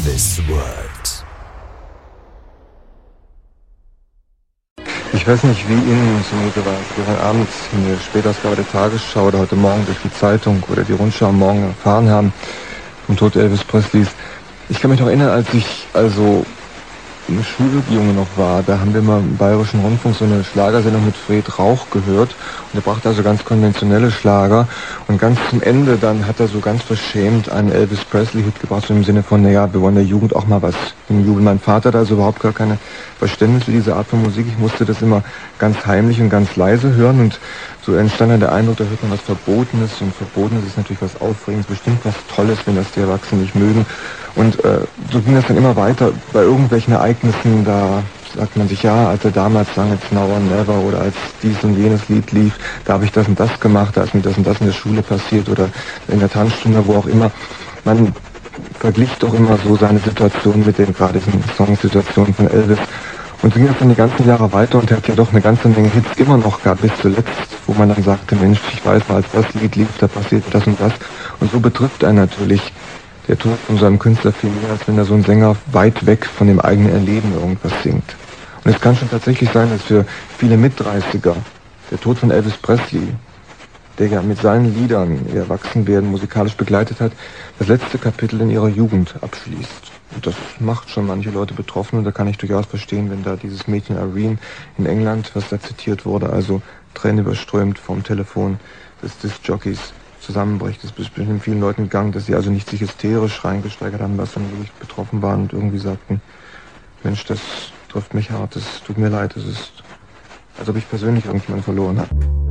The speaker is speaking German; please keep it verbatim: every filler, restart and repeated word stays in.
Elvis World. Ich weiß nicht, wie Ihnen zumute war, als wir abends in der Spätausgabe der Tagesschau oder heute Morgen durch die Zeitung oder die Rundschau am Morgen erfahren haben vom Tod Elvis Presleys. Ich kann mich noch erinnern, als ich also ein Schuljunge noch war, da haben wir mal im Bayerischen Rundfunk so eine Schlagersendung mit Fred Rauch gehört und er brachte also ganz konventionelle Schlager und ganz zum Ende dann hat er so ganz verschämt einen Elvis Presley-Hit gebracht, so im Sinne von, naja, wir wollen der Jugend auch mal was jubeln. Mein Vater hat also überhaupt gar keine Verständnis für diese Art von Musik. Ich musste das immer ganz heimlich und ganz leise hören und so entstand dann der Eindruck, da hört man was Verbotenes und Verbotenes ist natürlich was Aufregendes, bestimmt was Tolles, wenn das die Erwachsenen nicht mögen. Und äh, so ging das dann immer weiter. Bei irgendwelchen Ereignissen, da sagt man sich, ja, als er damals sang, It's Now or Never oder als dies und jenes Lied lief, da habe ich das und das gemacht, da ist mir das und das in der Schule passiert oder in der Tanzstunde, wo auch immer. Man verglich doch immer so seine Situation mit den gerade diesen Songsituationen von Elvis. Und so ging das dann die ganzen Jahre weiter und er hat ja doch eine ganze Menge Hits immer noch gehabt, bis zuletzt, wo man dann sagte, Mensch, ich weiß, als das Lied lief, da passiert das und das. Und so betrifft einen natürlich der Tod von so einem Künstler viel mehr, als wenn da so ein Sänger weit weg von dem eigenen Erleben irgendwas singt. Und es kann schon tatsächlich sein, dass für viele Mitdreißiger der Tod von Elvis Presley, der ja mit seinen Liedern ihr Erwachsenwerden musikalisch begleitet hat, das letzte Kapitel in ihrer Jugend abschließt. Und das macht schon manche Leute betroffen und da kann ich durchaus verstehen, wenn da dieses Mädchen Irene in England, was da zitiert wurde, also tränenüberströmt vom Telefon des Disc-Jockeys zusammenbricht. Das ist bestimmt vielen Leuten gegangen, dass sie also nicht sich hysterisch reingesteigert haben, was dann wirklich betroffen waren und irgendwie sagten, Mensch, das trifft mich hart, es tut mir leid, es ist, als ob ich persönlich irgendjemanden verloren habe.